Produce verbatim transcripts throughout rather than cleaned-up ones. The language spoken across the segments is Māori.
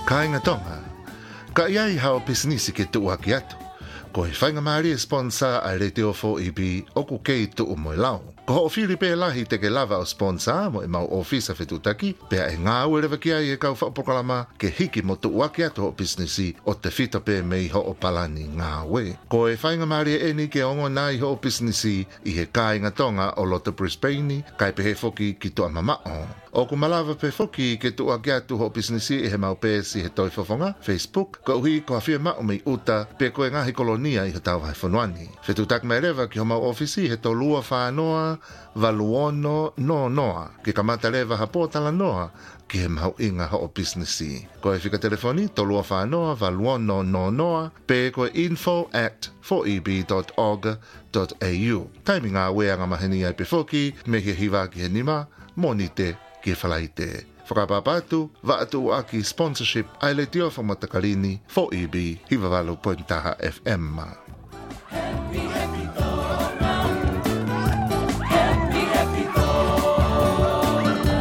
Kainga tonga, ka iai hao pisinisi ke tu aki atu. Ko he whainga maari e sponsor a le te ofo i bi oku kei tu umoe lau. Ko ho ofiri pe lahi te ke lava o sponsor mo e mau ofisa whetutaki, pea e ngā ue rewa ki ai e kau whapokalama ke hiki mo tu uaki atu ho pisinisi o te whita pe mei ho o palani ngā ue. Ko e whainga maari e eni ke ongo nai ho o pisinisi i he kāinga tonga o Loto Brisbane, kai pe he foki ki tu amamao. O ku malawa pe foki ke tu aki atu ho pisinisi e he mau pe si he toi fofonga, Facebook, ko uhi ko hawhia mao mei uta pe ko e ngahi kolonia i he tau hai whanuani. Whetutaki mai rewa ki ho mau ofisi he to lua whanoa, valuono no noa, ke kamata rewa hapotala noa, ki he mau inga ho o pisinisi. Ko e whika telefoni, to lua whanoa, valuono no noa, pe ko e info at four e b dot org dot a u. Taimi ngā weanga maheni ai pe foki, me he hiwa ki he nima, monite ki whalaite. Whakapapatu, wa atu aki sponsorship ai le tio whamatakalini four E B Hivawalu Pointaha F M. Happy, happy tonga. Happy, happy tonga.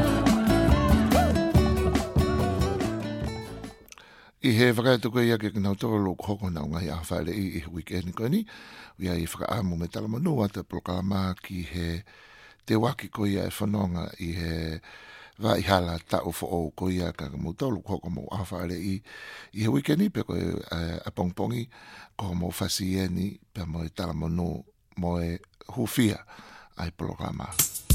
I he whakaitu koe ia ke kinau toro lo koko nau ngai a whaile i i weekend koe ni. Ia i whakaamu me talamanua te proklama ki he te waki koe ia e whanonga i he va i hala ta o fo ko ia ka mo tolu ko mo afale i i he weekend pe ko a pongpongi ko mo fasieni pe mo tala mo no mo hufia ai programa.